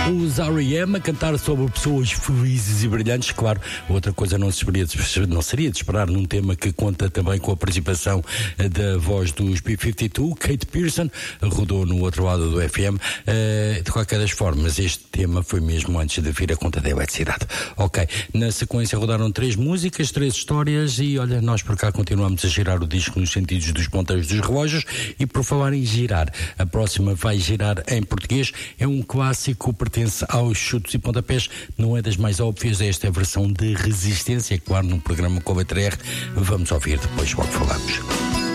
Os R.E.M. a cantar sobre pessoas felizes e brilhantes. Claro, outra coisa não seria de esperar num tema que conta também com a participação da voz dos B-52. Kate Pierson rodou no outro lado do FM. De qualquer das formas, este tema foi mesmo antes de vir a conta da eletricidade. Ok, na sequência rodaram 3 músicas, 3 histórias e olha, nós por cá continuamos a girar o disco nos sentidos dos ponteiros dos relógios. E por falar em girar, a próxima vai girar em português. É um clássico, pertence aos chutos e pontapés, não é das mais óbvias. Esta é a versão de Resistência, claro, num programa com a BTR. Vamos ouvir depois, logo falamos.